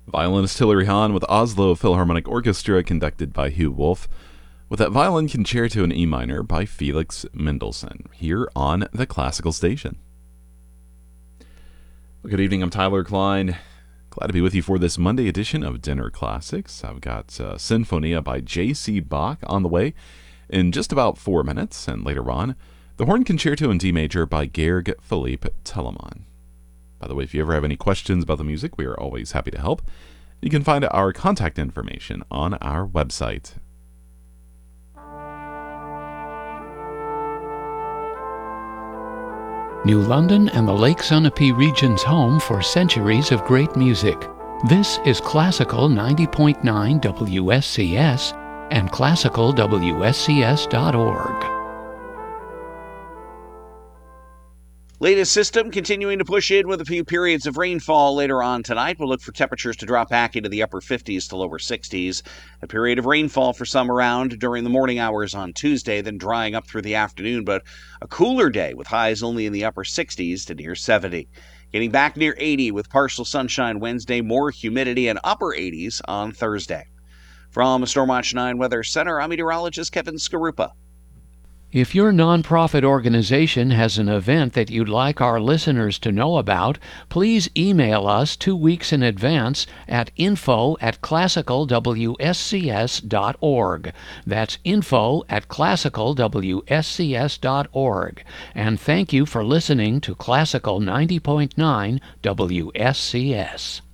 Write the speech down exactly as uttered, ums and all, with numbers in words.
Violinist Hilary Hahn with Oslo Philharmonic Orchestra, conducted by Hugh Wolf, with that violin concerto in E minor by Felix Mendelssohn, here on the Classical Station. Well, good evening, I'm Tyler Klein. Glad to be with you for this Monday edition of Dinner Classics. I've got uh, Sinfonia by J C Bach on the way in just about four minutes, and later on, the Horn Concerto in D Major by Georg Philipp Telemann. By the way, if you ever have any questions about the music, we are always happy to help. You can find our contact information on our website. New London and the Lake Sunapee region's home for centuries of great music. This is Classical ninety point nine W S C S and classical W S C S dot org. Latest system continuing to push in with a few periods of rainfall later on tonight. We'll look for temperatures to drop back into the upper fifties to lower sixties. A period of rainfall for some around during the morning hours on Tuesday, then drying up through the afternoon, but a cooler day with highs only in the upper sixties to near seventy. Getting back near eighty with partial sunshine Wednesday, more humidity, and upper eighties on Thursday. From Stormwatch nine Weather Center, I'm meteorologist Kevin Skarupa. If your nonprofit organization has an event that you'd like our listeners to know about, please email us two weeks in advance at info at classical W S C S dot org. That's info at classical W S C S dot org. And thank you for listening to Classical ninety point nine W S C S.